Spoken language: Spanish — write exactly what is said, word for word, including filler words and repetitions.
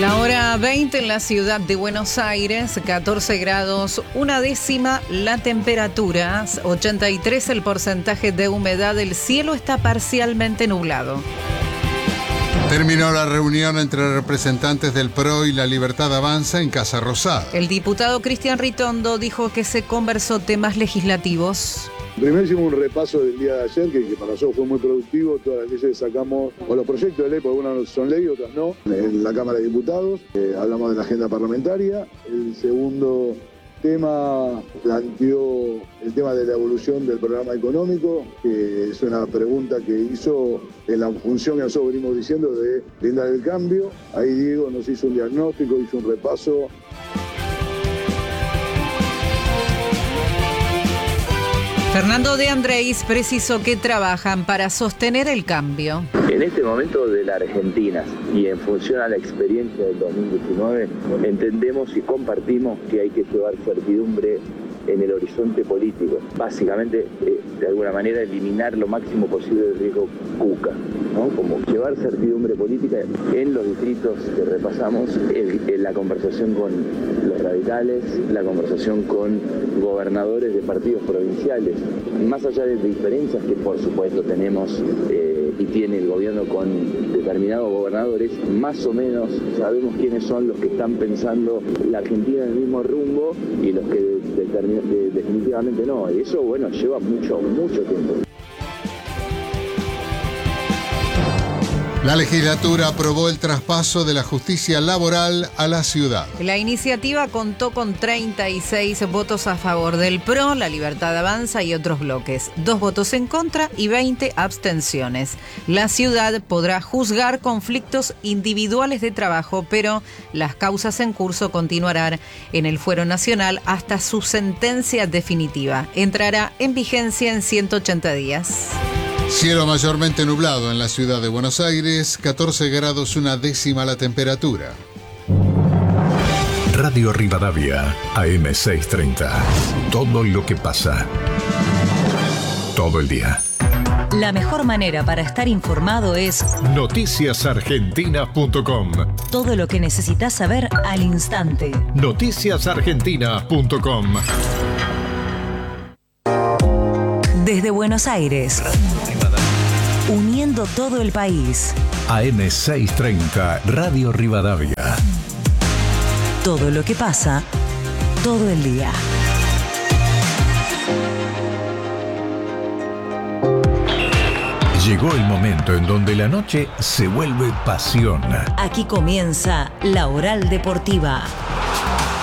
La hora veinte en la ciudad de Buenos Aires, catorce grados, una décima la temperatura, ochenta y tres el porcentaje de humedad, el cielo está parcialmente nublado. Terminó la reunión entre representantes del P R O y La Libertad Avanza en Casa Rosada. El diputado Cristian Ritondo dijo que se conversó temas legislativos. Primero hicimos un repaso del día de ayer, que, que para nosotros fue muy productivo. Todas las leyes que sacamos, o los proyectos de ley, porque algunas son ley, otras no, en la Cámara de Diputados. Eh, hablamos de la agenda parlamentaria. El segundo tema planteó el tema de la evolución del programa económico, que es una pregunta que hizo en la función que nosotros venimos diciendo de brindar el cambio. Ahí Diego nos hizo un diagnóstico, hizo un repaso. Fernando de Andrés precisó que trabajan para sostener el cambio. En este momento de la Argentina y en función a la experiencia del dos mil diecinueve, entendemos y compartimos que hay que llevar certidumbre en el horizonte político. Básicamente, eh, de alguna manera, eliminar lo máximo posible el riesgo cuca, ¿no? Como llevar certidumbre política en los distritos que repasamos, el, en la conversación con los radicales, la conversación con gobernadores de partidos provinciales, más allá de diferencias que por supuesto tenemos eh, y tiene el gobierno con determinados gobernadores, más o menos sabemos quiénes son los que están pensando la Argentina en el mismo rumbo y los que determinan De, definitivamente no, y eso bueno lleva mucho, mucho tiempo. La legislatura aprobó el traspaso de la justicia laboral a la ciudad. La iniciativa contó con treinta y seis votos a favor del P R O, La Libertad Avanza y otros bloques, dos votos en contra y veinte abstenciones. La ciudad podrá juzgar conflictos individuales de trabajo, pero las causas en curso continuarán en el Fuero Nacional hasta su sentencia definitiva. Entrará en vigencia en ciento ochenta días. Cielo mayormente nublado en la ciudad de Buenos Aires, catorce grados una décima la temperatura. Radio Rivadavia, A M seiscientos treinta. Todo lo que pasa. Todo el día. La mejor manera para estar informado es noticias argentinas punto com. Todo lo que necesitas saber al instante. noticias argentinas punto com. Desde Buenos Aires, uniendo todo el país. A M seiscientos treinta, Radio Rivadavia. Todo lo que pasa, todo el día. Llegó el momento en donde la noche se vuelve pasión. Aquí comienza La Oral Deportiva.